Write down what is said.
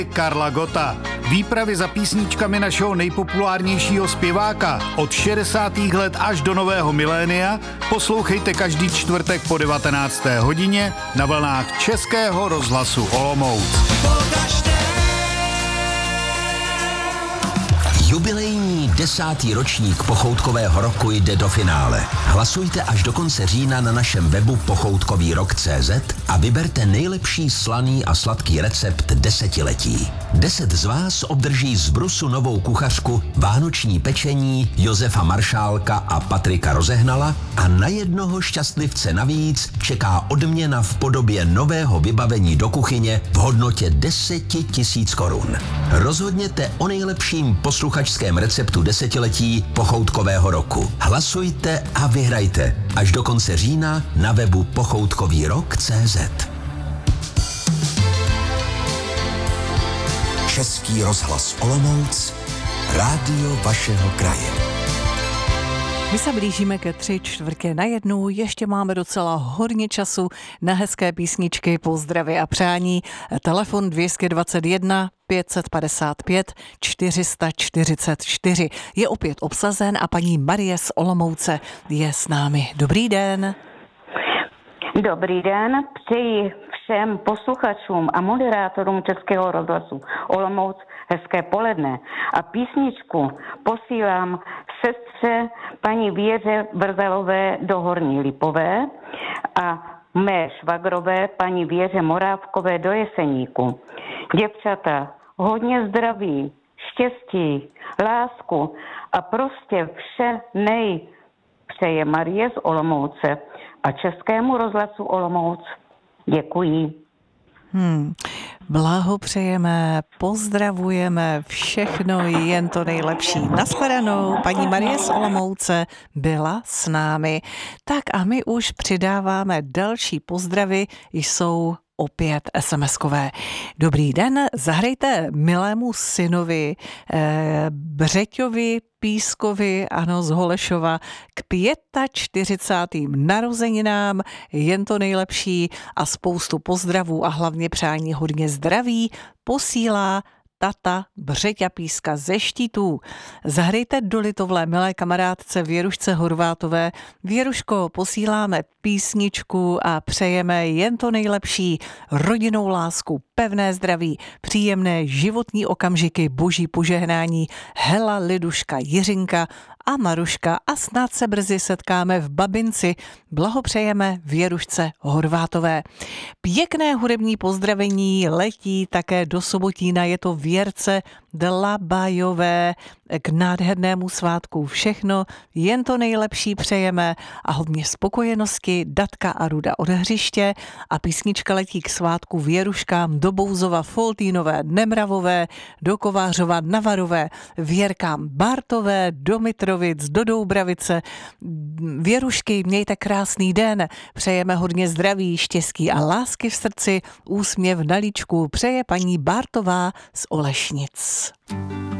Karla Gotta. Výpravy za písničkami našeho nejpopulárnějšího zpěváka od 60. let až do nového milénia poslouchejte každý čtvrtek po 19. hodině na vlnách Českého rozhlasu Olomouc. Jubilejní 10. ročník Pochoutkového roku jde do finále. Hlasujte až do konce října na našem webu pochoutkovýrok.cz a vyberte nejlepší slaný a sladký recept desetiletí. 10 z vás obdrží z Brusu novou kuchařku vánoční pečení Josefa Maršálka a Patrika Rozehnala a na jednoho šťastlivce navíc čeká odměna v podobě nového vybavení do kuchyně v hodnotě 10 000 korun. Rozhodněte o nejlepším posluchačském receptu desetiletí Pochoutkového roku. Hlasujte a vyhrajte až do konce října na webu pochoutkovýrok.cz. Český rozhlas Olomouc, rádio vašeho kraje. My se blížíme ke 3/4 ještě máme docela hodně času na hezké písničky, pozdravy a přání. Telefon 221 555 444 je opět obsazen a paní Marie z Olomouce je s námi. Dobrý den. Dobrý den, přeji všem posluchačům a moderátorům Českého rozhlasu Olomouc hezké poledne. A písničku posílám sestře paní Věře Brzalové do Horní Lipové a mé švagrové paní Věře Morávkové do Jeseníku. Děvčata, hodně zdraví, štěstí, lásku a prostě vše přeje Marie z Olomouce a Českému rozhlasu Olomouc. Děkuji. Blahopřejeme, pozdravujeme, všechno jen to nejlepší. Nashledanou, paní Marie z Olomouce byla s námi. Tak a my už přidáváme další pozdravy, jsou opět SMS-kové. Dobrý den, zahrajte milému synovi Břeťovi Pískovi, ano, z Holešova, k 45. narozeninám, jen to nejlepší a spoustu pozdravů a hlavně přání hodně zdraví posílá tata Břeťa Píska ze Štítů. Zahrajte do Litovle milé kamarádce Věrušce Horvátové. Věruško, posíláme písničku a přejeme jen to nejlepší, rodinnou lásku, pevné zdraví, příjemné životní okamžiky, boží požehnání, Hela, Liduška, Jiřinka a Maruška a snad se brzy setkáme v Babinci. Blahopřejeme Věrušce Horvátové. Pěkné hudební pozdravení letí také do Sobotína, je to Věrce Dlabajové k nádhernému svátku. Všechno, jen to nejlepší přejeme a hodně spokojenosti, Datka a Ruda od Hřiště a písnička letí k svátku Věruškám do Bouzova, Foltínové, Nemravové, do Kovářova, Navarové, Věrkám Bartové, do Mitrovic, do Doubravice. Věrušky, mějte krásný den, přejeme hodně zdraví, štěstí a lásky v srdci, úsměv na líčku, přeje paní Bartová z Olešnic.